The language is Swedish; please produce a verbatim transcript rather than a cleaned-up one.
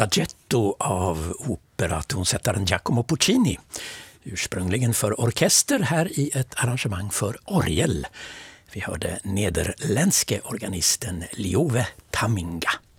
Adagietto av operatonsättaren Giacomo Puccini. Ursprungligen för orkester, här i ett arrangemang för orgel. Vi hörde nederländske organisten Liove Tamminga.